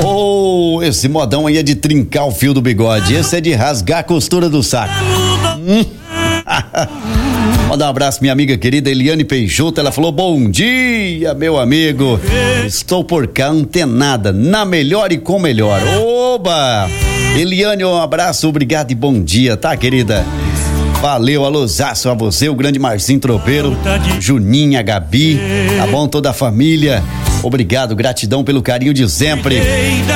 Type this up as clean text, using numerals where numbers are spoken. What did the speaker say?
Oh, esse modão aí é de trincar o fio do bigode. Esse é de rasgar a costura do saco. Mandar um abraço minha amiga querida Eliane Peixoto. Ela falou: bom dia, meu amigo. Estou por cá antenada, na melhor e com melhor. Oba! Eliane, um abraço, obrigado e bom dia, tá, querida? Valeu, alôzaço a você, o grande Marcinho Tropeiro, Juninha, Gabi, tá bom, toda a família. Obrigado, gratidão pelo carinho de sempre.